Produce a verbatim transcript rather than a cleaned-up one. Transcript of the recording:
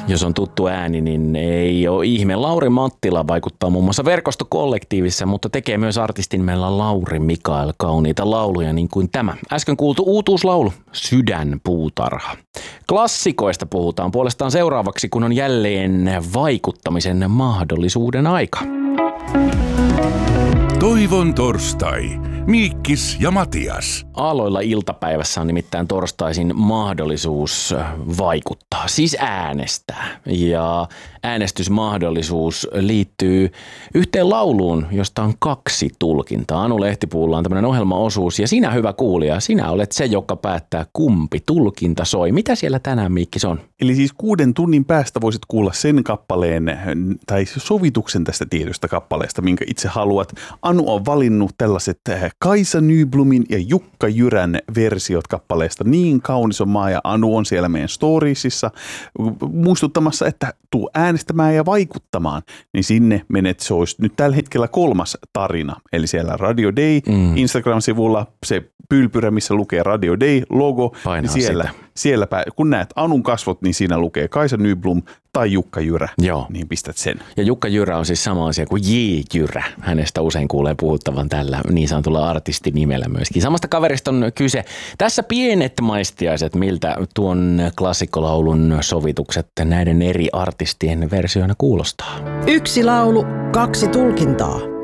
Jos on tuttu ääni, niin ei ole ihme. Lauri Mattila vaikuttaa muun muassa Verkostokollektiivissa, mutta tekee myös artistin meillä Lauri Mikael kauniita lauluja niin kuin tämä. Äsken kuultu uutuuslaulu, Sydänpuutarha. Klassikoista puhutaan puolestaan seuraavaksi, kun on jälleen vaikuttamisen mahdollisuuden aika. Toivon torstai. Miikkis ja Matias. Aloilla iltapäivässä on nimittäin torstaisin mahdollisuus vaikuttaa, siis äänestää. Ja äänestysmahdollisuus liittyy yhteen lauluun, josta on kaksi tulkintaa. Anu Lehtipuulla on tämmöinen ohjelmaosuus ja sinä, hyvä kuulija, sinä olet se, joka päättää, kumpi tulkinta soi. Mitä siellä tänään, Miikkis, on? Eli siis kuuden tunnin päästä voisit kuulla sen kappaleen tai sovituksen tästä tietystä kappaleesta, minkä itse haluat. Anu on valinnut tällaiset Kaisa Nyblumin ja Jukka Jyrän versiot kappaleesta Niin kaunis on maa, ja Anu on siellä meidän storiesissa muistuttamassa, että tuu äänestämään ja vaikuttamaan, niin sinne menet. Se olisi nyt tällä hetkellä kolmas tarina, eli siellä Radio Day mm. Instagram-sivulla se pylpyrä, missä lukee Radio Day logo, niin siellä, siellä kun näet Anun kasvot, niin siinä lukee Kaisa Nyblum tai Jukka Jyrä. Joo. Niin pistät sen. Ja Jukka Jyrä on siis sama asia kuin J. Jyrä. Hänestä usein kuulee puhuttavan tällä niin sanotulla artistinimellä myöskin. Samasta kaverista on kyse. Tässä pienet maistiaiset, miltä tuon klassikkolaulun sovitukset näiden eri artistien versioina kuulostaa. Yksi laulu, kaksi tulkintaa.